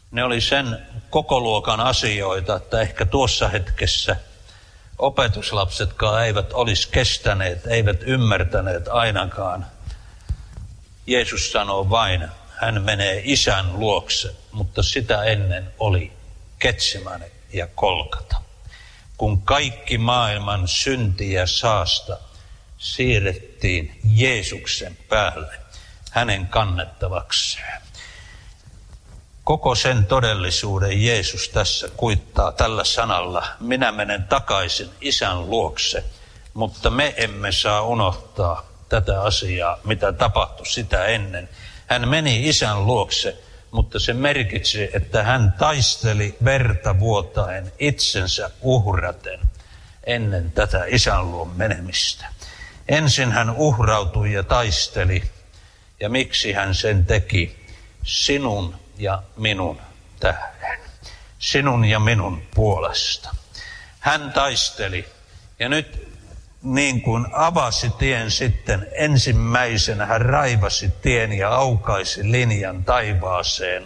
Ne oli sen kokoluokan asioita, että ehkä tuossa hetkessä opetuslapsetkaan eivät olisi kestäneet, eivät ymmärtäneet ainakaan. Jeesus sanoo vain, hän menee isän luokse, mutta sitä ennen oli Getsemane ja Golgata. Kun kaikki maailman synti ja saasta siirrettiin Jeesuksen päälle, hänen kannettavakseen. Koko sen todellisuuden Jeesus tässä kuittaa tällä sanalla, minä menen takaisin isän luokse, mutta me emme saa unohtaa tätä asiaa, mitä tapahtui sitä ennen. Hän meni isän luokse, mutta se merkitsi, että hän taisteli verta vuotaen itsensä uhraten ennen tätä isän luon menemistä. Ensin hän uhrautui ja taisteli, ja miksi hän sen teki? Sinun ja minun tähden, sinun ja minun puolesta. Hän taisteli, ja nyt niin kuin avasi tien sitten ensimmäisenä, hän raivasi tien ja aukaisi linjan taivaaseen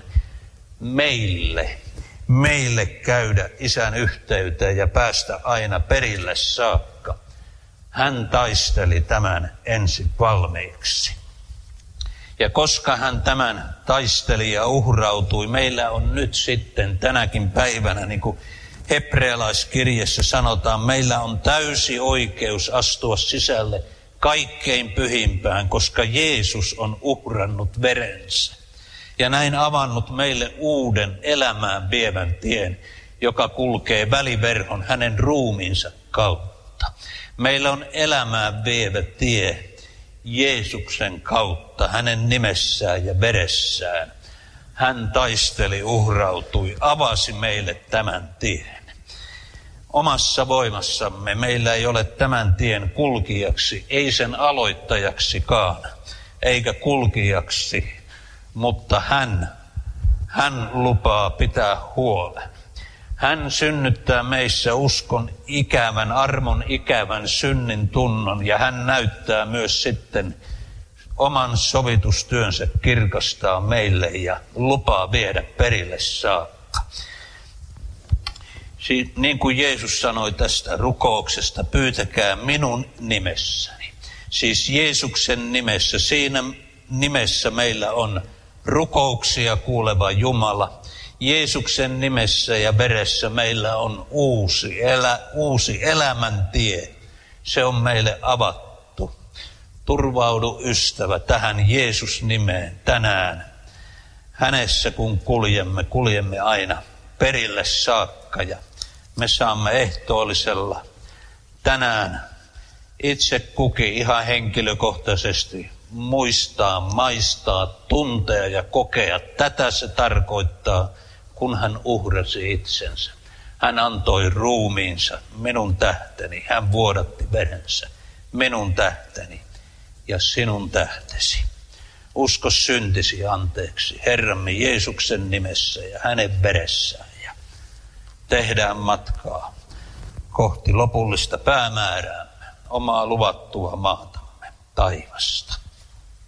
meille käydä isän yhteyteen ja päästä aina perille saakka. Hän taisteli tämän ensin valmiiksi. Ja koska hän tämän taisteli ja uhrautui, meillä on nyt sitten tänäkin päivänä, niin kuin hebrealaiskirjassa sanotaan, meillä on täysi oikeus astua sisälle kaikkein pyhimpään, koska Jeesus on uhrannut verensä. Ja näin avannut meille uuden elämään vievän tien, joka kulkee väliverhon hänen ruumiinsa kautta. Meillä on elämään vievä tie Jeesuksen kautta, hänen nimessään ja veressään. Hän taisteli, uhrautui, avasi meille tämän tien. Omassa voimassamme meillä ei ole tämän tien kulkijaksi, ei sen aloittajaksikaan, eikä kulkijaksi, mutta hän lupaa pitää huolen. Hän synnyttää meissä uskon ikävän, armon ikävän synnin tunnon, ja hän näyttää myös sitten oman sovitustyönsä kirkastaa meille ja lupaa viedä perille saakka. Niin kuin Jeesus sanoi tästä rukouksesta, pyytäkää minun nimessäni. Siis Jeesuksen nimessä, siinä nimessä meillä on rukouksia kuuleva Jumala. Jeesuksen nimessä ja veressä meillä on uusi elämäntie. Se on meille avattu. Turvaudu ystävä tähän Jeesus-nimeen tänään. Hänessä kun kuljemme aina perille saakka ja me saamme ehtoollisella tänään itse kukin ihan henkilökohtaisesti muistaa, maistaa, tuntea ja kokea. Tätä se tarkoittaa, kun hän uhrasi itsensä. Hän antoi ruumiinsa, minun tähteni. Hän vuodatti verensä, minun tähteni ja sinun tähtesi. Usko syntisi anteeksi Herramme Jeesuksen nimessä ja hänen veressään. Ja tehdään matkaa kohti lopullista päämääräämme, omaa luvattua maatamme, taivasta.